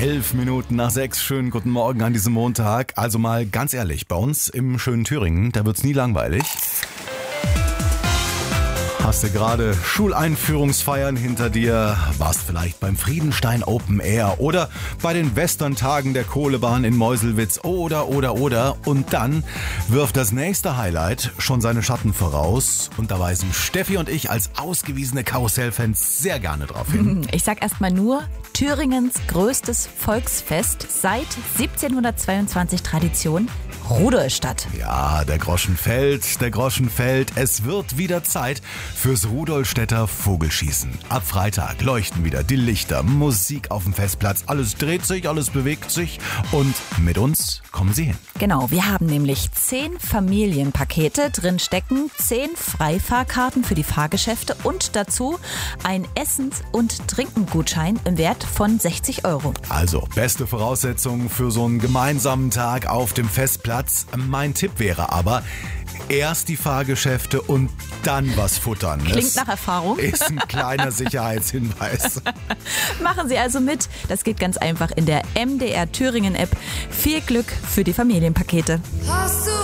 11:11. Schönen guten Morgen an diesem Montag. Also mal ganz ehrlich, bei uns im schönen Thüringen, da wird's nie langweilig. Hast du gerade Schuleinführungsfeiern hinter dir? Warst vielleicht beim Friedenstein Open Air oder bei den Western-Tagen der Kohlebahn in Meuselwitz oder. Und dann wirft das nächste Highlight schon seine Schatten voraus. Und da weisen Steffi und ich als ausgewiesene Karussellfans sehr gerne drauf hin. Ich sag erstmal nur, Thüringens größtes Volksfest, seit 1722 Tradition, Rudolstadt. Ja, der Groschen fällt. Es wird wieder Zeit fürs Rudolstädter Vogelschießen. Ab Freitag leuchten wieder die Lichter, Musik auf dem Festplatz. Alles dreht sich, alles bewegt sich und mit uns kommen Sie hin. Genau, wir haben nämlich 10 Familienpakete drin stecken, 10 Freifahrkarten für die Fahrgeschäfte und dazu ein Essens- und Trinkengutschein im Wert von 60 €. Also, beste Voraussetzungen für so einen gemeinsamen Tag auf dem Festplatz. Mein Tipp wäre aber, erst die Fahrgeschäfte und dann was futtern. Klingt nach Erfahrung. Ist ein kleiner Sicherheitshinweis. Machen Sie also mit. Das geht ganz einfach in der MDR Thüringen App. Viel Glück für die Familienpakete. Hast du